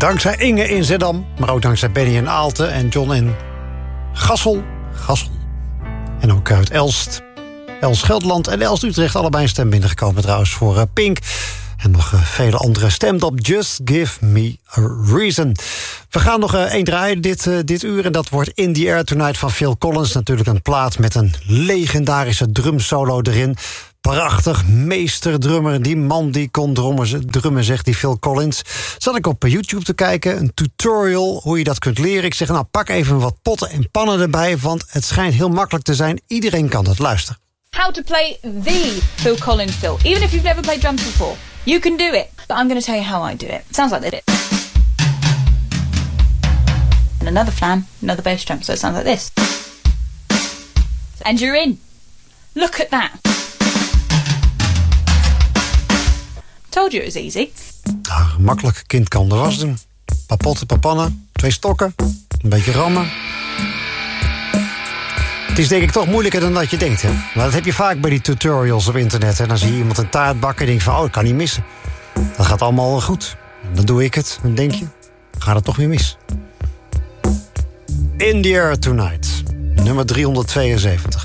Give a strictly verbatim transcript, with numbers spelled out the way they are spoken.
Dankzij Inge in Zeddam, maar ook dankzij Benny in Aalten en John in Gassel. Gassel. En ook uit Elst. Elst Gelderland en Elst Utrecht. Allebei een stem binnengekomen trouwens voor uh, Pink. En nog uh, vele andere stemmen op Just Give Me a Reason. We gaan nog uh, één draaien dit, uh, dit uur. En dat wordt In the Air Tonight van Phil Collins. Natuurlijk een plaat met een legendarische drumsolo erin. Prachtig, meesterdrummer. Die man die kon drummen, drummen, zegt die Phil Collins. Zat ik op YouTube te kijken, een tutorial hoe je dat kunt leren. Ik zeg, nou, pak even wat potten en pannen erbij, want het schijnt heel makkelijk te zijn. Iedereen kan dat luisteren. How to play the Phil Collins fill. Even if you've never played drums before, you can do it. But I'm going to tell you how I do it. It sounds like this. And another flam, another bass drum. So it sounds like this. And you're in. Look at that. Told you it was easy. Nou, makkelijk, kind kan de was doen. Een paar potten, een paar pannen, twee stokken, een beetje rammen. Het is denk ik toch moeilijker dan dat je denkt, hè? Maar dat heb je vaak bij die tutorials op internet. Hè? Dan zie je iemand een taart bakken en denk je van, oh, ik kan niet missen. Dat gaat allemaal goed. En dan doe ik het, dan denk je, dan gaat het toch weer mis. In the Air Tonight, nummer driehonderdtweeënzeventig.